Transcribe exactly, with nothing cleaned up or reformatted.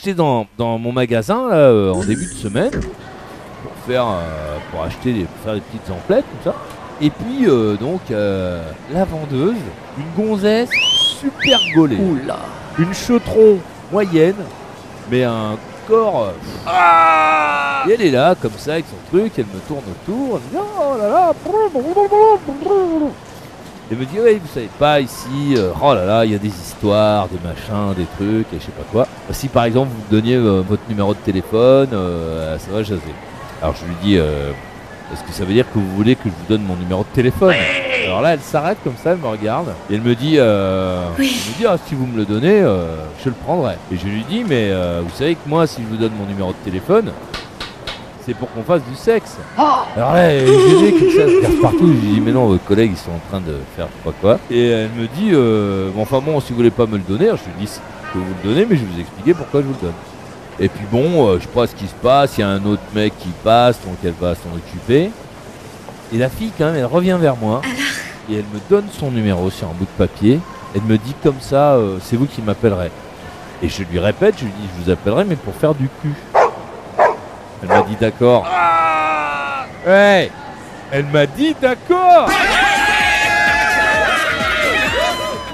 j'étais dans, dans mon magasin là, euh, en début de semaine pour faire, euh, pour acheter, des, pour faire des petites emplettes, tout ça. Et puis euh, donc euh, la vendeuse, une gonzesse super gaulée, Oula. une chautron moyenne, mais un corps. Ah Et elle est là comme ça avec son truc, elle me tourne autour, elle me dit oh là là. Elle me dit ouais vous savez pas ici, euh, oh là là il y a des histoires, des machins, des trucs et je sais pas quoi. Si par exemple vous me donniez euh, votre numéro de téléphone, euh, ça va jaser. Alors je lui dis euh, est-ce que ça veut dire que vous voulez que je vous donne mon numéro de téléphone? Alors là elle s'arrête comme ça, elle me regarde et elle me dit euh, Oui. elle me dit ah, si vous me le donnez euh, je le prendrai. Et je lui dis mais euh, vous savez que moi si je vous donne mon numéro de téléphone c'est pour qu'on fasse du sexe. Alors là, elle est gênée comme ça, elle regarde partout. Je lui dis, mais non, vos collègues, ils sont en train de faire je sais pas quoi. Et elle me dit, euh, bon, enfin bon, si vous voulez pas me le donner, alors je lui dis, je peux vous le donner, mais je vais vous expliquer pourquoi je vous le donne. Et puis bon, euh, je sais pas ce qui se passe, il y a un autre mec qui passe, donc elle va s'en occuper. Et la fille, quand même, elle revient vers moi. Et elle me donne son numéro sur un bout de papier. Elle me dit comme ça, euh, c'est vous qui m'appellerez. Et je lui répète, je lui dis, je vous appellerai, mais pour faire du cul. Elle m'a dit d'accord. Ouais. Elle m'a dit d'accord.